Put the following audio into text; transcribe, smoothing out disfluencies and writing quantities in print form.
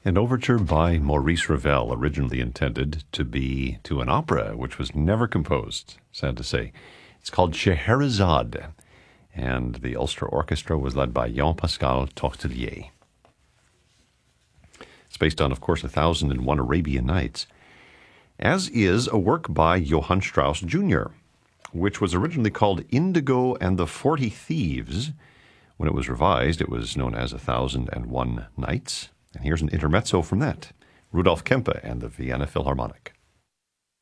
An overture by Maurice Ravel, originally intended to be to an opera, which was never composed, sad to say. It's called Scheherazade, and the Ulster Orchestra was led by Jean-Pascal Tortelier. It's based on, of course, 1001 Arabian Nights, as is a work by Johann Strauss Jr., which was originally called Indigo and the 40 Thieves. When it was revised, it was known as 1001 Nights. And here's an intermezzo from that. Rudolf Kempe and the Vienna Philharmonic.